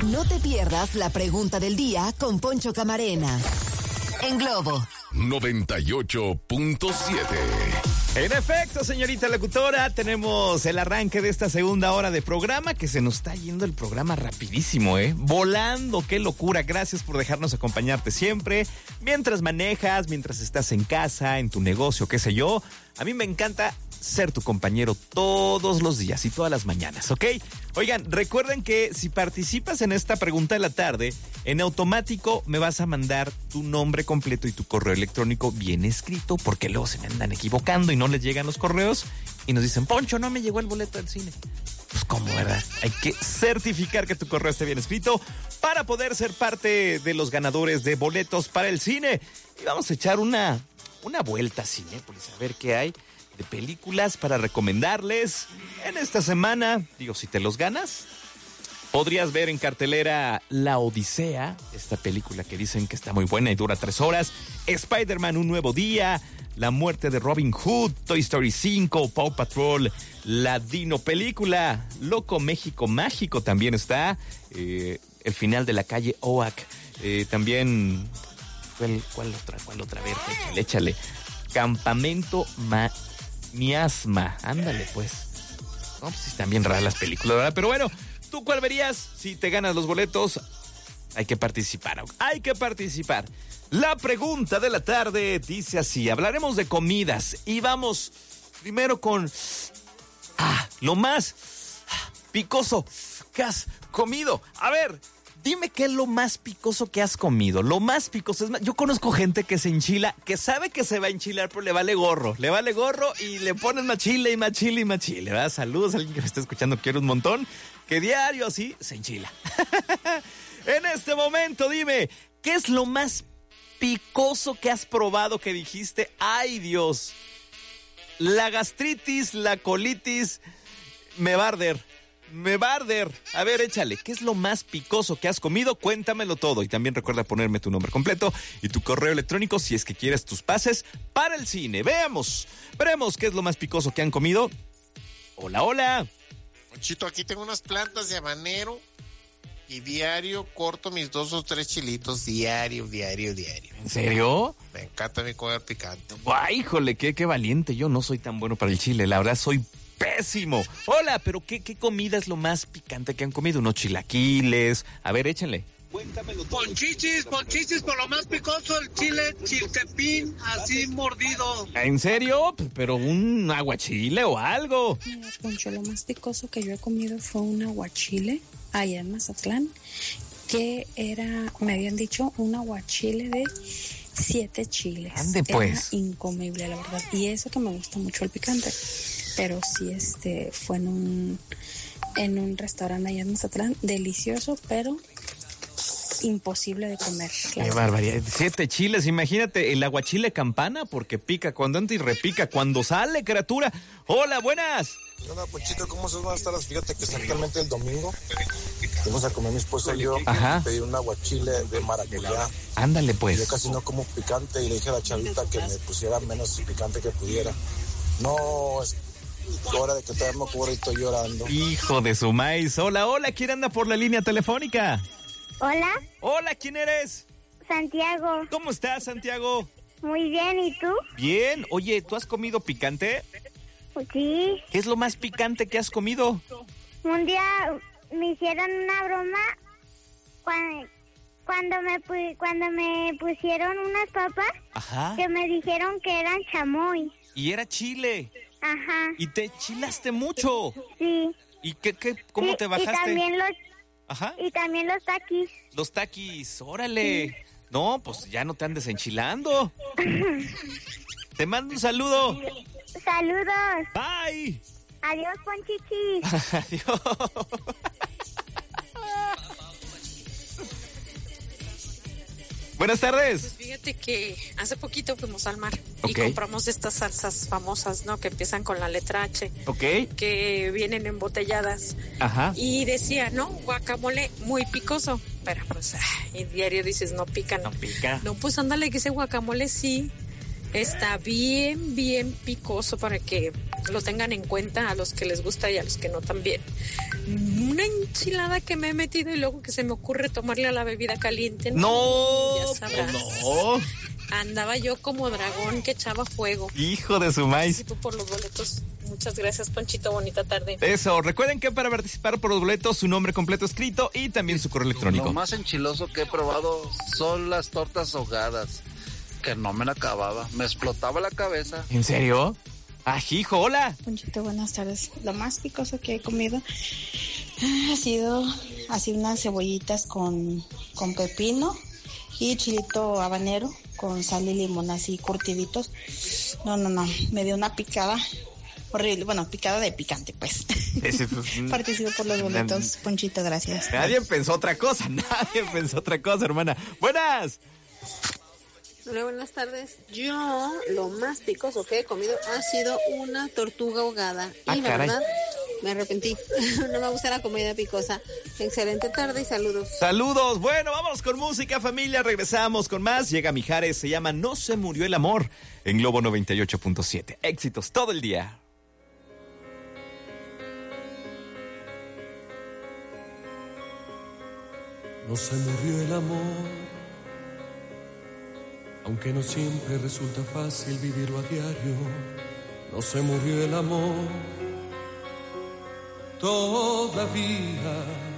No te pierdas la pregunta del día con Poncho Camarena. En Globo 98.7. En efecto, señorita locutora, tenemos el arranque de esta segunda hora de programa, que se nos está yendo el programa rapidísimo, volando, qué locura. Gracias por dejarnos acompañarte siempre, mientras manejas, mientras estás en casa, en tu negocio, qué sé yo. A mí me encanta ser tu compañero todos los días y todas las mañanas, ¿ok? Oigan, recuerden que si participas en esta pregunta de la tarde, en automático me vas a mandar tu nombre completo y tu correo electrónico bien escrito, porque luego se me andan equivocando y no les llegan los correos y nos dicen, Poncho, no me llegó el boleto del cine. Pues cómo, ¿verdad? Hay que certificar que tu correo esté bien escrito para poder ser parte de los ganadores de boletos para el cine. Y vamos a echar una vuelta a Cinépolis, a ver qué hay de películas para recomendarles en esta semana. Digo, si te los ganas, podrías ver en cartelera La Odisea, esta película que dicen que está muy buena y dura 3 horas, Spider-Man Un Nuevo Día, La Muerte de Robin Hood, Toy Story 5, Paw Patrol, La Dino Película, Loco México Mágico también está, El Final de la Calle Oak, también, ¿cuál otra? A ver, échale. Campamento Miasma, ándale pues. No, pues están bien raras las películas, ¿verdad? Pero bueno, ¿tú cuál verías? Si te ganas los boletos, hay que participar. La pregunta de la tarde dice así, hablaremos de comidas y vamos primero con lo más picoso que has comido. A ver, dime qué es lo más picoso que has comido. Lo más picoso. Yo conozco gente que se enchila, que sabe que se va a enchilar, pero le vale gorro. Y le ponen más chile, ¿verdad? Saludos a alguien que me está escuchando, quiero un montón. Que diario así se enchila. En este momento, dime, ¿qué es lo más picoso que has probado que dijiste, ay Dios, la gastritis, la colitis, me va a arder? A ver, échale, ¿qué es lo más picoso que has comido? Cuéntamelo todo. Y también recuerda ponerme tu nombre completo y tu correo electrónico si es que quieres tus pases para el cine. Veremos qué es lo más picoso que han comido. Hola. Ponchito, aquí tengo unas plantas de habanero y diario corto mis 2 o 3 chilitos. Diario. ¿En serio? Me encanta mi comer picante. Guay, híjole, qué valiente. Yo no soy tan bueno para el chile, la verdad soy pésimo. Hola, pero ¿qué comida es lo más picante que han comido? Unos chilaquiles. A ver, échenle. Cuéntamelo todo. Ponchichis, por lo más picoso, el chile chiltepín, así mordido. ¿En serio? Pero un aguachile o algo. Mira, Poncho, lo más picoso que yo he comido fue un aguachile allá en Mazatlán, que me habían dicho, un aguachile de 7 chiles. Ande pues. Era incomible, la verdad. Y eso que me gusta mucho el picante. Pero sí, fue en un restaurante allá en Mazatlán, delicioso, pero imposible de comer. Qué barbaridad. 7 chiles, imagínate, el aguachile campana, porque pica cuando entra y repica cuando sale, criatura. Hola, buenas. Hola, Ponchito, ¿cómo se van a estar? Fíjate que exactamente el domingo fuimos a comer mi esposa y yo. Ajá. Pedí un aguachile de maracuyá. Ándale pues. Yo casi no como picante y le dije a la chavita que me pusiera menos picante que pudiera. No, es hora de que todavía me acuerdo y estoy llorando. Hijo de su maíz. Hola, ¿quién anda por la línea telefónica? Hola, ¿quién eres? Santiago. ¿Cómo estás, Santiago? Muy bien, ¿y tú? Bien. Oye, ¿tú has comido picante? Sí. ¿Qué es lo más picante que has comido? Un día me hicieron una broma cuando me pusieron unas papas. Ajá. Que me dijeron que eran chamoy. Y era chile. Ajá. ¿Y te chilaste mucho? Sí. ¿Y cómo sí, te bajaste? Y también los taquis. Los taquis, órale. Sí. No, pues ya no te andes enchilando. Te mando un saludo. Saludos. Bye. Adiós, Ponchichis. Adiós. Buenas tardes. Pues fíjate que hace poquito fuimos al mar y Okay. compramos estas salsas famosas, ¿no? Que empiezan con la letra H. Ok. Que vienen embotelladas. Ajá. Y decía, ¿no? Guacamole muy picoso. Pero pues, en diario dices, no pican. No pica. No, pues ándale, que ese guacamole sí está bien picoso para que lo tengan en cuenta a los que les gusta y a los que no también. Una enchilada que me he metido y luego que se me ocurre tomarle a la bebida caliente. No, ya sabrás. no. Andaba yo como dragón que echaba fuego. Hijo de su maíz. Y tú por los boletos. Muchas gracias, Ponchito. Bonita tarde. Eso, recuerden que para participar por los boletos, su nombre completo escrito y también su correo electrónico. Lo más enchiloso que he probado son las tortas ahogadas, que no me la acababa, me explotaba la cabeza. ¿En serio? Ajijo, hola. Ponchito, buenas tardes. Lo más picoso que he comido ha sido así unas cebollitas con pepino y chilito habanero con sal y limón así curtiditos. No, me dio una picada horrible. Bueno, picada de picante, pues. Participo por los boletos, Ponchito, gracias. Nadie pensó otra cosa, hermana. ¡Buenas! Hola, buenas tardes. Yo lo más picoso que he comido ha sido una tortuga ahogada. Y la verdad, me arrepentí. No me gusta la comida picosa. Excelente tarde y saludos. Saludos. Bueno, vámonos con música, familia. Regresamos con más. Llega Mijares, se llama No se murió el amor en Globo 98.7. Éxitos todo el día. No se murió el amor, aunque no siempre resulta fácil vivirlo a diario. No se murió el amor, todavía